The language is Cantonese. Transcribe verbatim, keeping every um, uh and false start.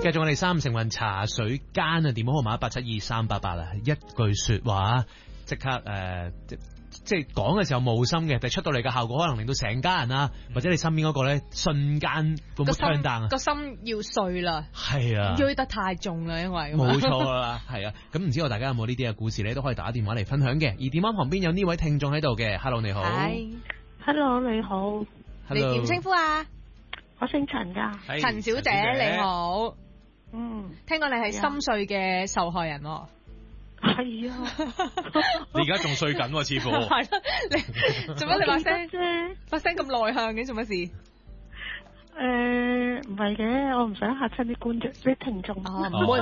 繼續我哋三成運茶水間啊，電話號碼八七二三八八啊，一句說話即刻誒、呃，即即係講嘅時候冇心嘅，但係出到嚟嘅效果可能令到成家人啊，或者你身邊嗰個咧瞬間個心啊， 個心要碎啦， 係啊， 追得太重啦，因為冇錯啦，係啊，咁唔知道大家有冇呢啲嘅故事咧，都可以打電話嚟分享嘅。而電話旁邊有呢位聽眾喺度嘅 ，Hello 你好 ，Hello 你好， 你點稱呼啊？ 我姓陳噶， 陳小姐你好， 嗯， 聽講你係心碎嘅受害人喎。 係啊， 你而家仲睡緊喎，似乎係咯，你做乜你把聲啫？把聲咁內向嘅，做乜事？ 誒，唔係嘅，我唔想嚇親啲觀眾、啲聽眾。 哦，唔會